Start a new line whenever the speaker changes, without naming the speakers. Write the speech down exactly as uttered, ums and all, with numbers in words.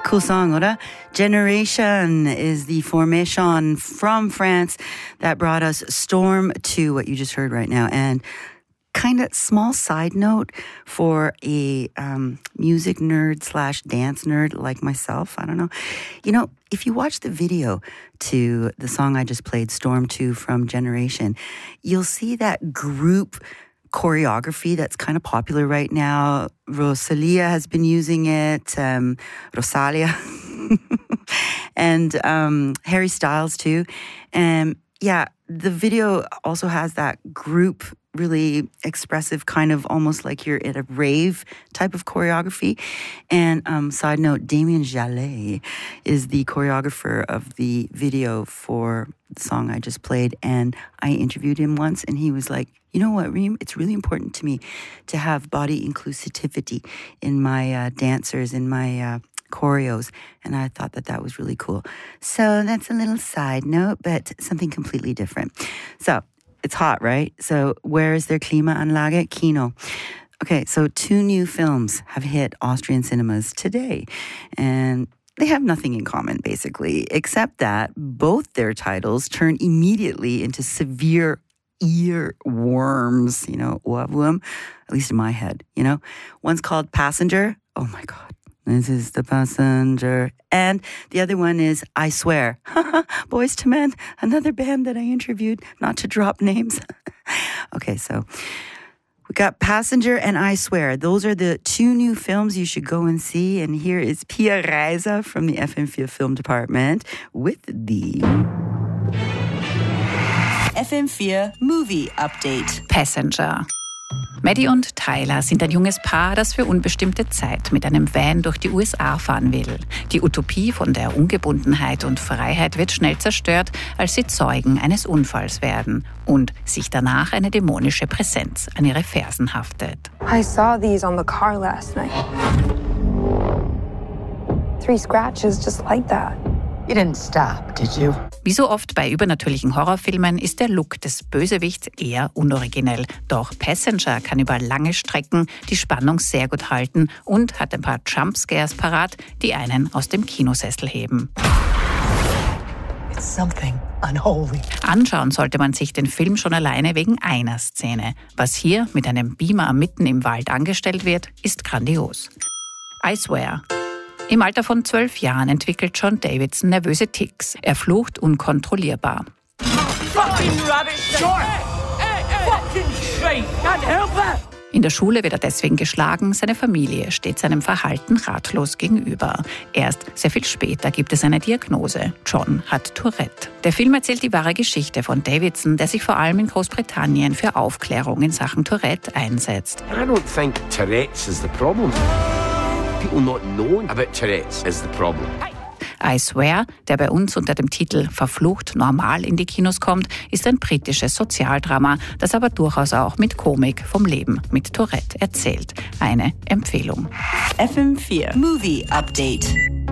Cool song, oder? Generation is the formation from France that brought us Storm two, what you just heard right now. And kind of small side note for a um, music nerd slash dance nerd like myself, I don't know. You know, if you watch the video to the song I just played, Storm two from Generation, you'll see that group choreography that's kind of popular right now. Rosalia has been using it, um, Rosalia, and um, Harry Styles too. And yeah, the video also has that group, really expressive, kind of almost like you're at a rave type of choreography. And um, side note, Damien Jallet is the choreographer of the video for the song I just played. And I interviewed him once and he was like, you know what, Reem, it's really important to me to have body inclusivity in my uh, dancers, in my uh, choreos. And I thought that that was really cool. So that's a little side note, but something completely different. So it's hot, right? So where is their Klimaanlage? Kino. Okay, so two new films have hit Austrian cinemas today. And they have nothing in common, basically, except that both their titles turn immediately into severe earworms, you know, ohrwurm, at least in my head, you know. One's called Passenger. Oh, my God. This is the Passenger. And the other one is I Swear. Boys to Men, another band that I interviewed, not to drop names. Okay, so we got Passenger and I Swear. Those are the two new films you should go and see. And here is Pia Reiser from the F M four Film Department with the F M four Movie Update.
Passenger. Maddie und Tyler sind ein junges Paar, das für unbestimmte Zeit mit einem Van durch die U S A fahren will. Die Utopie von der Ungebundenheit und Freiheit wird schnell zerstört, als sie Zeugen eines Unfalls werden und sich danach eine dämonische Präsenz an ihre Fersen haftet.
I saw these on the car last night. Three scratches just like that.
You didn't stop, did you?
Wie so oft bei übernatürlichen Horrorfilmen ist der Look des Bösewichts eher unoriginell. Doch Passenger kann über lange Strecken die Spannung sehr gut halten und hat ein paar Jumpscares parat, die einen aus dem Kinosessel heben.
It's something unholy.
Anschauen sollte man sich den Film schon alleine wegen einer Szene. Was hier mit einem Beamer mitten im Wald angestellt wird, ist grandios. I Swear. Im Alter von zwölf Jahren entwickelt John Davidson nervöse Tics. Er flucht unkontrollierbar. In der Schule wird er deswegen geschlagen, seine Familie steht seinem Verhalten ratlos gegenüber. Erst sehr viel später gibt es eine Diagnose. John hat Tourette. Der Film erzählt die wahre Geschichte von Davidson, der sich vor allem in Großbritannien für Aufklärung in Sachen Tourette einsetzt.
I don't think Tourette's is the problem. People not knowing about Tourette's is the problem.
I Swear, der bei uns unter dem Titel Verflucht normal in die Kinos kommt, ist ein britisches Sozialdrama, das aber durchaus auch mit Komik vom Leben mit Tourette erzählt. Eine Empfehlung.
F M four Movie Update.